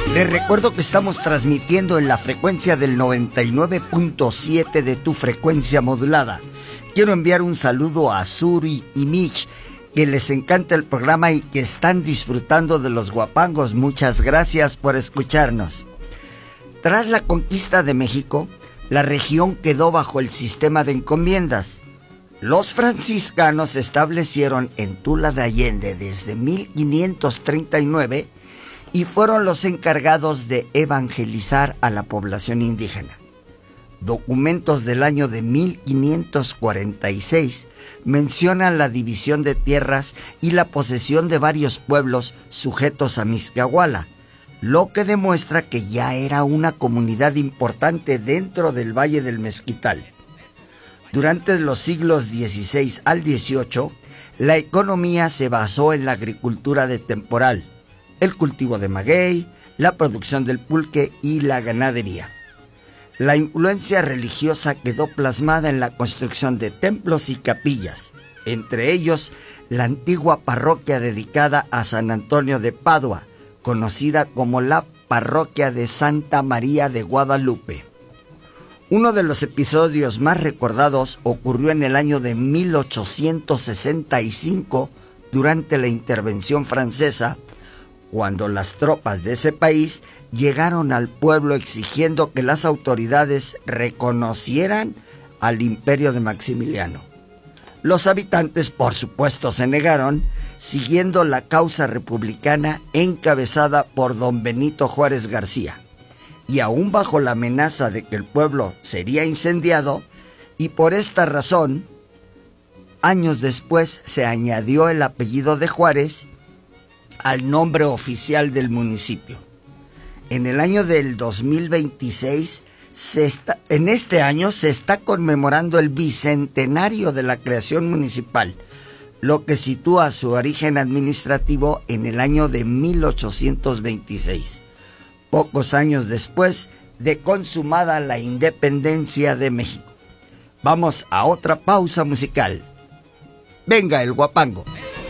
Les recuerdo que estamos transmitiendo en la frecuencia del 99.7 de tu frecuencia modulada. Quiero enviar un saludo a Suri y Mitch, que les encanta el programa y que están disfrutando de los guapangos. Muchas gracias por escucharnos. Tras la conquista de México, la región quedó bajo el sistema de encomiendas. Los franciscanos se establecieron en Tula de Allende desde 1539 y fueron los encargados de evangelizar a la población indígena. Documentos del año de 1546 mencionan la división de tierras y la posesión de varios pueblos sujetos a Mixcahuala, lo que demuestra que ya era una comunidad importante dentro del Valle del Mezquital. Durante los siglos XVI al XVIII, la economía se basó en la agricultura de temporal, el cultivo de maguey, la producción del pulque y la ganadería. La influencia religiosa quedó plasmada en la construcción de templos y capillas, entre ellos la antigua parroquia dedicada a San Antonio de Padua, conocida como la parroquia de Santa María de Guadalupe. Uno de los episodios más recordados ocurrió en el año de 1865 durante la intervención francesa, cuando las tropas de ese país llegaron al pueblo exigiendo que las autoridades reconocieran al imperio de Maximiliano. Los habitantes, por supuesto, se negaron, siguiendo la causa republicana encabezada por don Benito Juárez García, y aún bajo la amenaza de que el pueblo sería incendiado, y por esta razón, años después se añadió el apellido de Juárez al nombre oficial del municipio. En el año del 2026, en este año se está conmemorando el bicentenario de la creación municipal, lo que sitúa su origen administrativo en el año de 1826, pocos años después de consumada la independencia de México. Vamos a otra pausa musical. Venga el guapango.